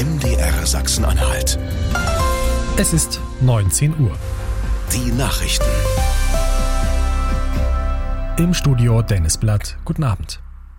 MDR Sachsen-Anhalt. Es ist 19 Uhr. Die Nachrichten. Im Studio Dennis Blatt. Guten Abend.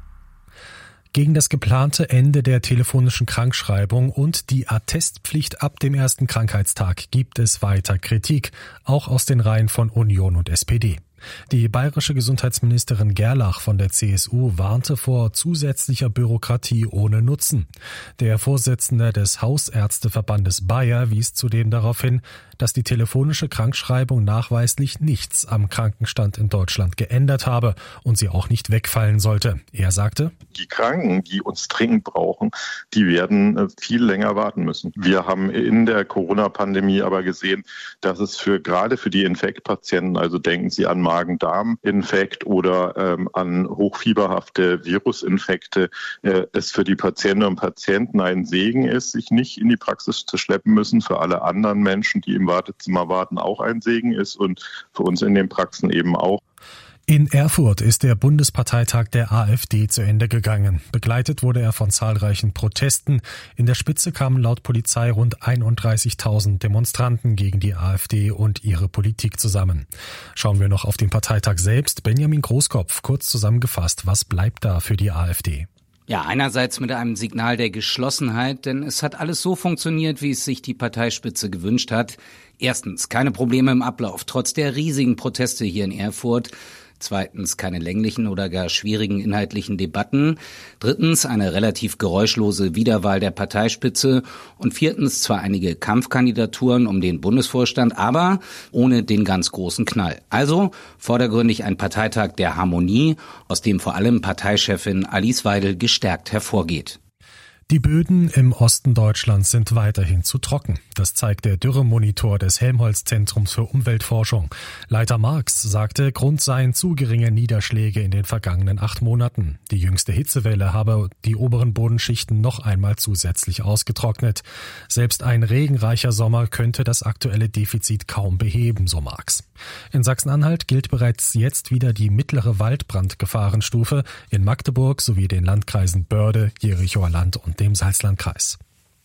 Gegen das geplante Ende der telefonischen Krankschreibung und die Attestpflicht ab dem ersten Krankheitstag gibt es weiter Kritik, auch aus den Reihen von Union und SPD. Die bayerische Gesundheitsministerin Gerlach von der CSU warnte vor zusätzlicher Bürokratie ohne Nutzen. Der Vorsitzende des Hausärzteverbandes Bayer wies zudem darauf hin, dass die telefonische Krankschreibung nachweislich nichts am Krankenstand in Deutschland geändert habe und sie auch nicht wegfallen sollte. Er sagte: Die Kranken, die uns dringend brauchen, die werden viel länger warten müssen. Wir haben in der Corona-Pandemie aber gesehen, dass es gerade für die Infektpatienten, also denken Sie an Magen-Darm-Infekt oder an hochfieberhafte Virusinfekte, es für die Patientinnen und Patienten ein Segen ist, sich nicht in die Praxis zu schleppen müssen. Für alle anderen Menschen, die im Wartezimmer warten, auch ein Segen ist und für uns in den Praxen eben auch. In Erfurt ist der Bundesparteitag der AfD zu Ende gegangen. Begleitet wurde er von zahlreichen Protesten. In der Spitze kamen laut Polizei rund 31.000 Demonstranten gegen die AfD und ihre Politik zusammen. Schauen wir noch auf den Parteitag selbst. Benjamin Großkopf, kurz zusammengefasst, was bleibt da für die AfD? Ja, einerseits mit einem Signal der Geschlossenheit, denn es hat alles so funktioniert, wie es sich die Parteispitze gewünscht hat. Erstens, keine Probleme im Ablauf, trotz der riesigen Proteste hier in Erfurt. Zweitens, keine länglichen oder gar schwierigen inhaltlichen Debatten. Drittens, eine relativ geräuschlose Wiederwahl der Parteispitze. Und viertens, zwar einige Kampfkandidaturen um den Bundesvorstand, aber ohne den ganz großen Knall. Also vordergründig ein Parteitag der Harmonie, aus dem vor allem Parteichefin Alice Weidel gestärkt hervorgeht. Die Böden im Osten Deutschlands sind weiterhin zu trocken. Das zeigt der Dürremonitor des Helmholtz-Zentrums für Umweltforschung. Leiter Marx sagte, Grund seien zu geringe Niederschläge in den vergangenen 8 Monaten. Die jüngste Hitzewelle habe die oberen Bodenschichten noch einmal zusätzlich ausgetrocknet. Selbst ein regenreicher Sommer könnte das aktuelle Defizit kaum beheben, so Marx. In Sachsen-Anhalt gilt bereits jetzt wieder die mittlere Waldbrandgefahrenstufe in Magdeburg sowie den Landkreisen Börde, Jerichoer Land und dem Salzlandkreis.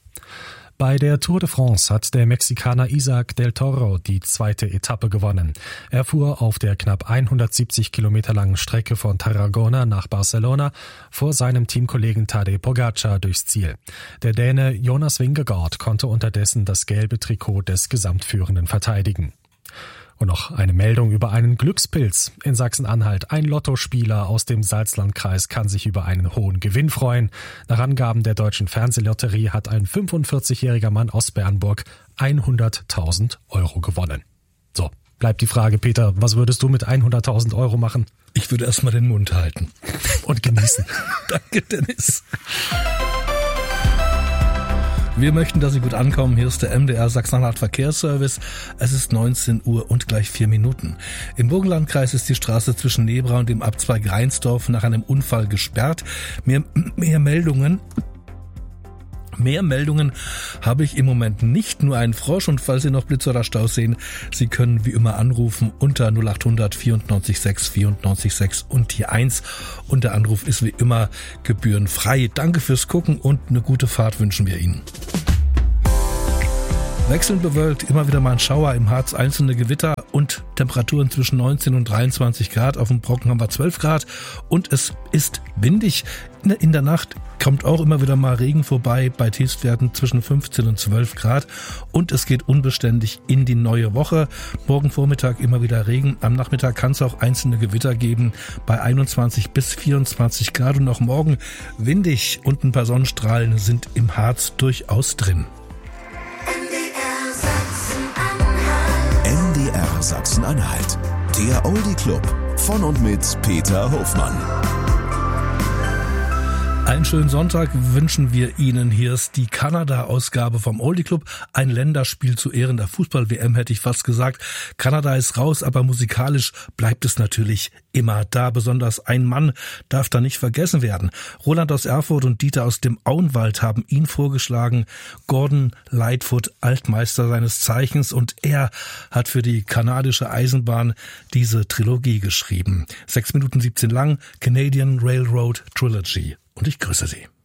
Bei der Tour de France hat der Mexikaner Isaac del Toro die 2. Etappe gewonnen. Er fuhr auf der knapp 170 Kilometer langen Strecke von Tarragona nach Barcelona vor seinem Teamkollegen Tadej Pogačar durchs Ziel. Der Däne Jonas Vingegaard konnte unterdessen das gelbe Trikot des Gesamtführenden verteidigen. Und noch eine Meldung über einen Glückspilz. In Sachsen-Anhalt ein Lottospieler aus dem Salzlandkreis kann sich über einen hohen Gewinn freuen. Nach Angaben der Deutschen Fernsehlotterie hat ein 45-jähriger Mann aus Bernburg 100.000 Euro gewonnen. So, bleibt die Frage, Peter, was würdest du mit 100.000 Euro machen? Ich würde erstmal den Mund halten. Und genießen. Danke, Dennis. Wir möchten, dass Sie gut ankommen. Hier ist der MDR Sachsen-Anhalt Verkehrsservice. Es ist 19 Uhr und gleich 4 Minuten. Im Burgenlandkreis ist die Straße zwischen Nebra und dem Abzweig Reinsdorf nach einem Unfall gesperrt. Mehr Meldungen habe ich im Moment nicht, nur einen Frosch. Und falls Sie noch Blitz oder Stau sehen, Sie können wie immer anrufen unter 0800 94 6 94 6 und die 1. Und der Anruf ist wie immer gebührenfrei. Danke fürs Gucken und eine gute Fahrt wünschen wir Ihnen. Wechselnd bewölkt, immer wieder mal ein Schauer, im Harz einzelne Gewitter und Temperaturen zwischen 19 und 23 Grad. Auf dem Brocken haben wir 12 Grad und es ist windig. In der Nacht kommt auch immer wieder mal Regen vorbei bei Tiefstwerten zwischen 15 und 12 Grad und es geht unbeständig in die neue Woche. Morgen Vormittag immer wieder Regen, am Nachmittag kann es auch einzelne Gewitter geben bei 21 bis 24 Grad und auch morgen windig und ein paar Sonnenstrahlen sind im Harz durchaus drin. MDR Sachsen-Anhalt, der Oldie Club von und mit Peter Hofmann. Einen schönen Sonntag wünschen wir Ihnen. Hier ist die Kanada-Ausgabe vom Oldie Club. Ein Länderspiel zu Ehren der Fußball-WM, hätte ich fast gesagt. Kanada ist raus, aber musikalisch bleibt es natürlich immer da. Besonders ein Mann darf da nicht vergessen werden. Roland aus Erfurt und Dieter aus dem Auenwald haben ihn vorgeschlagen. Gordon Lightfoot, Altmeister seines Zeichens. Und er hat für die kanadische Eisenbahn diese Trilogie geschrieben. 6 Minuten 17 lang, Canadian Railroad Trilogy. Und ich grüße Sie.